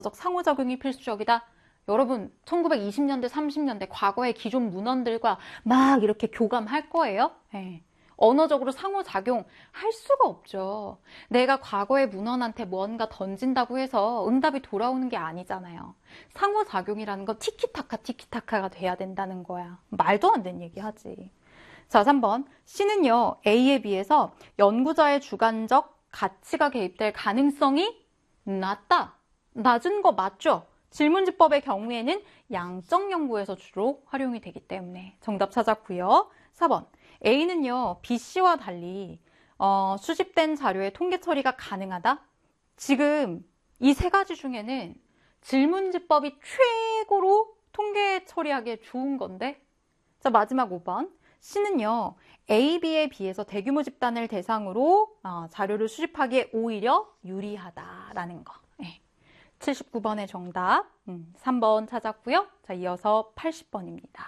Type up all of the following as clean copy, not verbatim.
상호작용이 필수적이다. 여러분 1920년대 30년대 과거의 기존 문헌들과 막 이렇게 교감할 거예요. 네. 언어적으로 상호작용 할 수가 없죠. 내가 과거의 문헌한테 뭔가 던진다고 해서 응답이 돌아오는 게 아니잖아요. 상호작용이라는 건 티키타카가 돼야 된다는 거야. 말도 안 되는 얘기 하지. 자, 3번. C는요, A에 비해서 연구자의 주관적 가치가 개입될 가능성이 낮다. 낮은 거 맞죠? 질문지법의 경우에는 양적 연구에서 주로 활용이 되기 때문에 정답 찾았고요. 4번. A는요, B씨와 달리 수집된 자료의 통계 처리가 가능하다? 지금 이 세 가지 중에는 질문지법이 최고로 통계 처리하기에 좋은 건데 자, 마지막 5번. C는요, A, B에 비해서 대규모 집단을 대상으로 자료를 수집하기에 오히려 유리하다라는 거. 네. 79번의 정답 3번 찾았고요. 자, 이어서 80번입니다.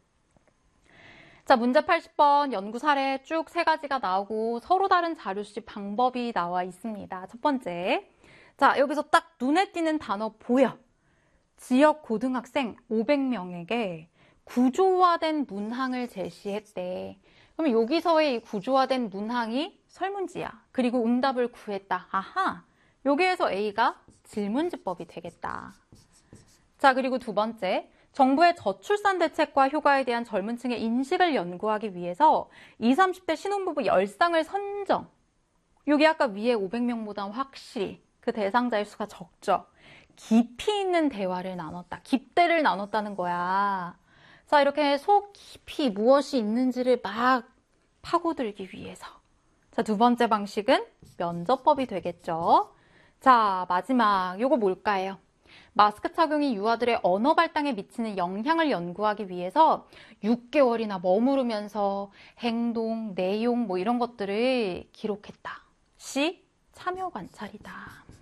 자, 문제 80번 연구 사례 쭉 세 가지가 나오고 서로 다른 자료 수집 방법이 나와 있습니다. 첫 번째. 자, 여기서 딱 눈에 띄는 단어 보여. 지역 고등학생 500명에게 구조화된 문항을 제시했대. 그러면 여기서의 이 구조화된 문항이 설문지야. 그리고 응답을 구했다. 아하. 여기에서 A가 질문지법이 되겠다. 자, 그리고 두 번째. 정부의 저출산 대책과 효과에 대한 젊은 층의 인식을 연구하기 위해서 20, 30대 신혼부부 10쌍을 선정. 여기 아까 위에 500명보다 확실히 그 대상자의 수가 적죠. 깊이 있는 대화를 나눴다. 깊대를 나눴다는 거야. 자, 이렇게 속 깊이 무엇이 있는지를 막 파고들기 위해서. 자, 두 번째 방식은 면접법이 되겠죠. 자, 마지막 요거 뭘까요? 마스크 착용이 유아들의 언어 발달에 미치는 영향을 연구하기 위해서 6개월이나 머무르면서 행동, 내용 뭐 이런 것들을 기록했다. C. 참여 관찰이다.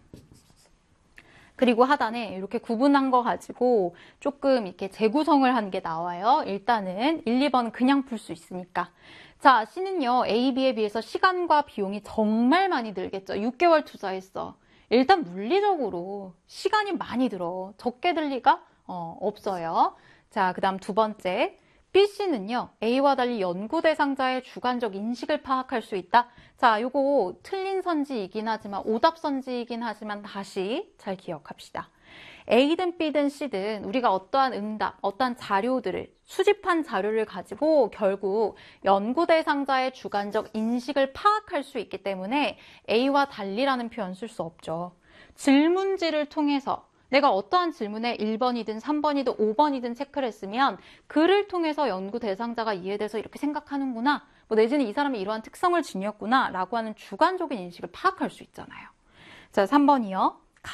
그리고 하단에 이렇게 구분한 거 가지고 조금 이렇게 재구성을 한 게 나와요. 일단은 1, 2번 그냥 풀 수 있으니까. 자, C는요, A, B에 비해서 시간과 비용이 정말 많이 들겠죠. 6개월 투자했어. 일단 물리적으로 시간이 많이 들어. 적게 들 리가 없어요. 자, 그 다음 두 번째. B씨는요, A와 달리 연구 대상자의 주관적 인식을 파악할 수 있다. 자, 요거 틀린 선지이긴 하지만, 오답 선지이긴 하지만 다시 잘 기억합시다. A든 B든 C든 우리가 어떠한 응답, 어떠한 자료들을, 수집한 자료를 가지고 결국 연구 대상자의 주관적 인식을 파악할 수 있기 때문에 A와 달리라는 표현 쓸 수 없죠. 질문지를 통해서 내가 어떠한 질문에 1번이든 3번이든 5번이든 체크를 했으면 그를 통해서 연구 대상자가 이해돼서 이렇게 생각하는구나. 뭐 내지는 이 사람이 이러한 특성을 지녔구나 라고 하는 주관적인 인식을 파악할 수 있잖아요. 자, 3번이요.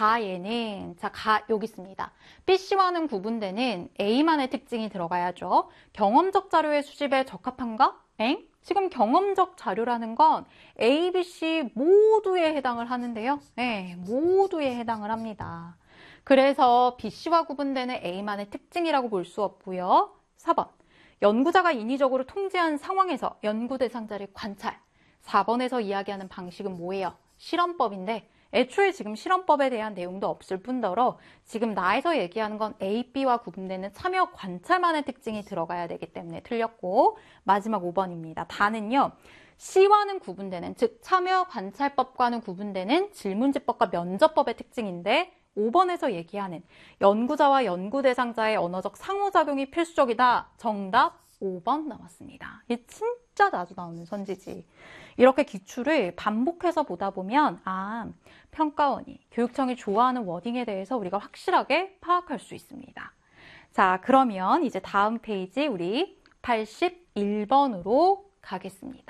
가에는 여기 있습니다. B씨와는 구분되는 A만의 특징이 들어가야죠. 경험적 자료의 수집에 적합한가? 지금 경험적 자료라는 건 A, B, C 모두에 해당을 하는데요. 네, 모두에 해당을 합니다. 그래서 B씨와 구분되는 A만의 특징이라고 볼 수 없고요. 4번. 연구자가 인위적으로 통제한 상황에서 연구 대상자를 관찰. 4번에서 이야기하는 방식은 뭐예요? 실험법인데 애초에 지금 실험법에 대한 내용도 없을 뿐더러 지금 나에서 얘기하는 건 A, B와 구분되는 참여 관찰만의 특징이 들어가야 되기 때문에 틀렸고 마지막 5번입니다. 다는요. C와는 구분되는 즉 참여 관찰법과는 구분되는 질문지법과 면접법의 특징인데 5번에서 얘기하는 연구자와 연구 대상자의 언어적 상호작용이 필수적이다. 정답 5번 나왔습니다. 이게 진짜 자주 나오는 선지지. 이렇게 기출을 반복해서 보다 보면 평가원이, 교육청이 좋아하는 워딩에 대해서 우리가 확실하게 파악할 수 있습니다. 자, 그러면 이제 다음 페이지 우리 81번으로 가겠습니다.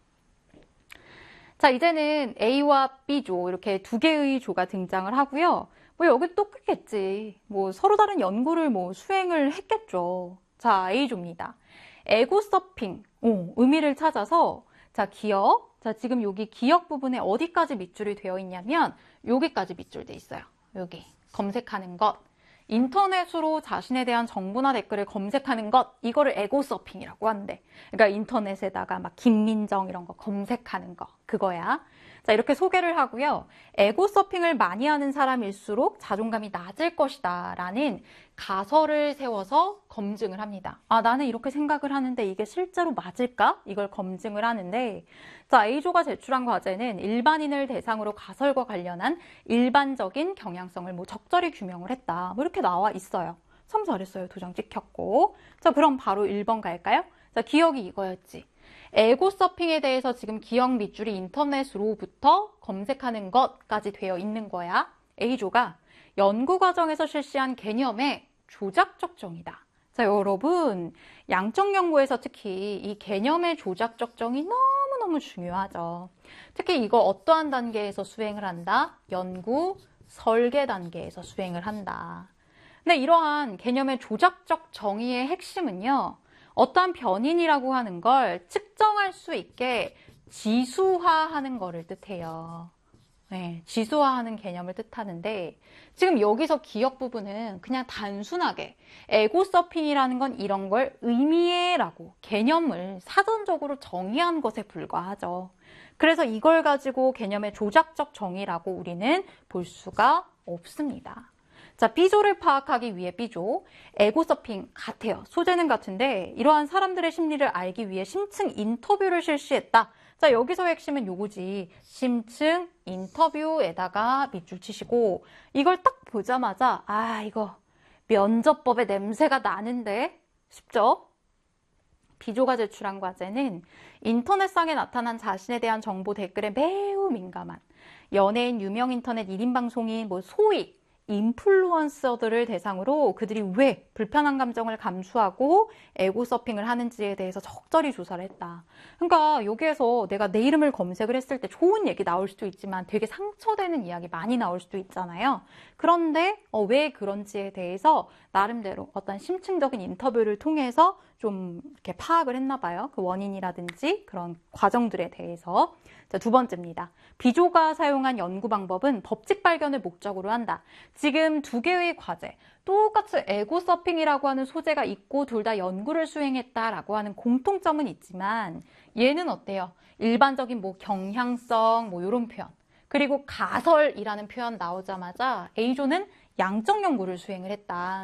자, 이제는 A와 B조 이렇게 두 개의 조가 등장을 하고요. 뭐 여기 똑같겠지. 뭐 서로 다른 연구를 수행을 했겠죠. 자, A조입니다. 에고 서핑, 의미를 찾아서 자, 기억. 자, 지금 여기 기억 부분에 어디까지 밑줄이 되어 있냐면 여기까지 밑줄돼 있어요. 여기 검색하는 것. 인터넷으로 자신에 대한 정보나 댓글을 검색하는 것, 이거를 에고 서핑이라고 하는데, 그러니까 인터넷에다가 막 김민정 이런 거 검색하는 거, 그거야. 자, 이렇게 소개를 하고요. 에고 서핑을 많이 하는 사람일수록 자존감이 낮을 것이다 라는 가설을 세워서 검증을 합니다. 아, 나는 이렇게 생각을 하는데 이게 실제로 맞을까? 이걸 검증을 하는데, 자, A조가 제출한 과제는 일반인을 대상으로 가설과 관련한 일반적인 경향성을 뭐 적절히 규명을 했다. 뭐 이렇게 나와 있어요. 참 잘했어요. 도장 찍혔고. 자, 그럼 바로 1번 갈까요? 자, 기억이 이거였지. 에고 서핑에 대해서 지금 기억 밑줄이 인터넷으로부터 검색하는 것까지 되어 있는 거야. A조가 연구 과정에서 실시한 개념의 조작적 정의다. 자, 여러분, 양적 연구에서 특히 이 개념의 조작적 정의 너무너무 중요하죠. 특히 이거 어떠한 단계에서 수행을 한다? 연구, 설계 단계에서 수행을 한다. 근데 이러한 개념의 조작적 정의의 핵심은요. 어떠한 변인이라고 하는 걸 측정할 수 있게 지수화하는 거를 뜻해요. 네, 지수화하는 개념을 뜻하는데 지금 여기서 기억 부분은 그냥 단순하게 에고 서핑이라는 건 이런 걸 의미해라고 개념을 사전적으로 정의한 것에 불과하죠. 그래서 이걸 가지고 개념의 조작적 정의라고 우리는 볼 수가 없습니다. 자, B조를 파악하기 위해 B조, 에고 서핑 같아요. 소재는 같은데 이러한 사람들의 심리를 알기 위해 심층 인터뷰를 실시했다. 자, 여기서의 핵심은 요거지. 심층 인터뷰에다가 밑줄 치시고 이걸 딱 보자마자 아, 이거 면접법의 냄새가 나는데 싶죠? B조가 제출한 과제는 인터넷상에 나타난 자신에 대한 정보 댓글에 매우 민감한 연예인, 유명 인터넷 1인 방송인, 뭐 소위 인플루언서들을 대상으로 그들이 왜 불편한 감정을 감수하고 에고 서핑을 하는지에 대해서 적절히 조사를 했다. 그러니까 여기에서 내가 내 이름을 검색을 했을 때 좋은 얘기 나올 수도 있지만 되게 상처되는 이야기 많이 나올 수도 있잖아요. 그런데 왜 그런지에 대해서 나름대로 어떤 심층적인 인터뷰를 통해서 좀 이렇게 파악을 했나 봐요. 그 원인이라든지 그런 과정들에 대해서. 자, 두 번째입니다. B조가 사용한 연구 방법은 법칙 발견을 목적으로 한다. 지금 두 개의 과제, 똑같이 에고 서핑이라고 하는 소재가 있고 둘 다 연구를 수행했다라고 하는 공통점은 있지만 얘는 어때요? 일반적인 뭐 경향성 뭐 이런 표현 그리고 가설이라는 표현 나오자마자 A조는 양적 연구를 수행을 했다.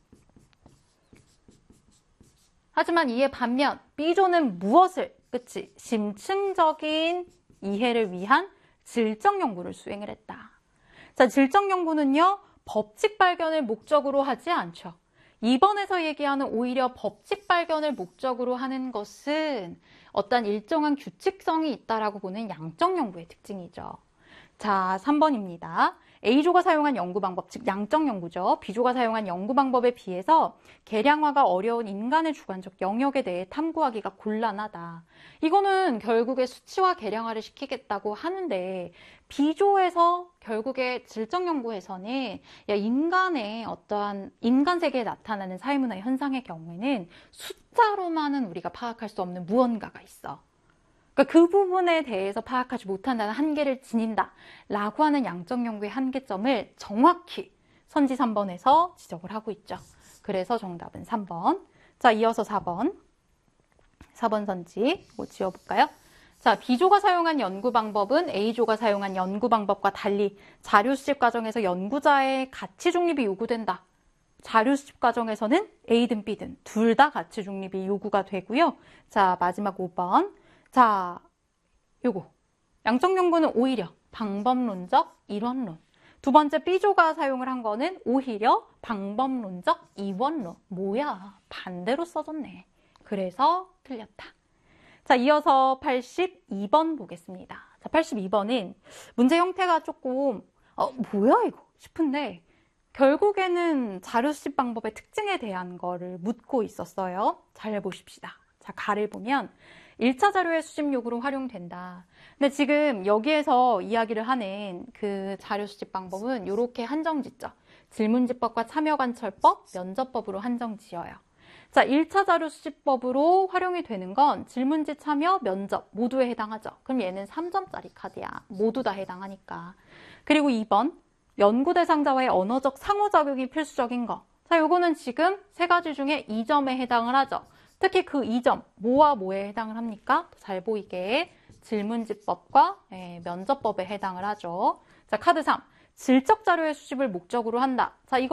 하지만 이에 반면 B조는 무엇을? 그치? 심층적인 이해를 위한 질적 연구를 수행을 했다. 자, 질적 연구는요, 법칙 발견을 목적으로 하지 않죠. 2번에서 얘기하는 오히려 법칙 발견을 목적으로 하는 것은 어떤 일정한 규칙성이 있다라고 보는 양적 연구의 특징이죠. 자, 3번입니다. A조가 사용한 연구 방법, 즉 양적 연구죠. B조가 사용한 연구 방법에 비해서 계량화가 어려운 인간의 주관적 영역에 대해 탐구하기가 곤란하다. 이거는 결국에 수치화 계량화를 시키겠다고 하는데 B조에서 결국에 질적 연구에서는 인간의 어떠한 인간 세계에 나타나는 사회문화 현상의 경우에는 숫자로만은 우리가 파악할 수 없는 무언가가 있어. 그러니까 그 부분에 대해서 파악하지 못한다는 한계를 지닌다라고 하는 양적 연구의 한계점을 정확히 선지 3번에서 지적을 하고 있죠. 그래서 정답은 3번. 자, 이어서 4번. 4번 선지 지워볼까요? 자, B조가 사용한 연구 방법은 A조가 사용한 연구 방법과 달리 자료 수집 과정에서 연구자의 가치 중립이 요구된다. 자료 수집 과정에서는 A든 B든 둘 다 가치 중립이 요구가 되고요. 자, 마지막 5번. 자, 요거. 양적 연구는 오히려 방법론적 이론론. 두 번째 B조가 사용을 한 거는 오히려 방법론적 이원론. 뭐야, 반대로 써졌네. 그래서 틀렸다. 자, 이어서 82번 보겠습니다. 자, 82번은 문제 형태가 조금 뭐야 이거 싶은데 결국에는 자료 수집 방법의 특징에 대한 거를 묻고 있었어요. 잘 보십시다. 자, 가를 보면 1차 자료의 수집 요구로 활용된다. 근데 지금 여기에서 이야기를 하는 그 자료 수집 방법은 이렇게 한정짓죠. 질문지법과 참여관철법, 면접법으로 한정지어요. 자, 1차 자료 수집법으로 활용이 되는 건 질문지 참여, 면접 모두에 해당하죠. 그럼 얘는 3점짜리 카드야. 모두 다 해당하니까. 그리고 2번, 연구 대상자와의 언어적 상호작용이 필수적인 거. 자, 요거는 지금 세 가지 중에 2점에 해당을 하죠. 특히 그 2점, 뭐와 뭐에 해당을 합니까? 잘 보이게. 질문지법과 면접법에 해당을 하죠. 자, 카드 3. 질적 자료의 수집을 목적으로 한다. 자, 이거